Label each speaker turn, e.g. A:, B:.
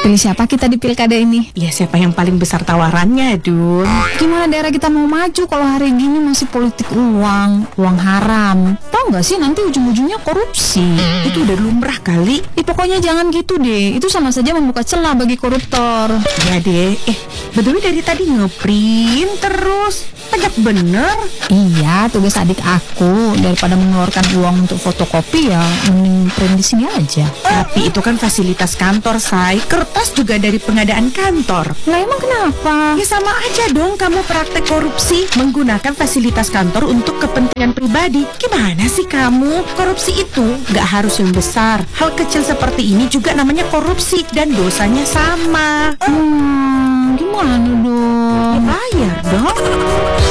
A: Pilih siapa kita di pilkada ini?
B: Ya siapa yang paling besar tawarannya, Dun?
A: Gimana daerah kita mau maju kalau hari gini masih politik uang haram? Tahu nggak sih nanti ujung-ujungnya korupsi?
B: Itu udah lumrah kali.
A: Pokoknya jangan gitu deh. Itu sama saja membuka celah bagi koruptor.
B: Ya deh. Betul dari tadi ngeprint terus. Pajak bener.
A: Iya, tugas adik aku. Daripada mengeluarkan uang untuk fotokopi ya mending print di sini aja.
B: Tapi itu kan fasilitas kantor, Say. Kertas juga dari pengadaan kantor.
A: Lah emang kenapa?
B: Ya sama aja dong kamu praktek korupsi menggunakan fasilitas kantor untuk kepentingan pribadi. Gimana sih kamu? Korupsi itu gak harus yang besar. Hal kecil seperti ini juga namanya korupsi dan dosanya sama.
A: Gimana dong?
B: Bayar dong.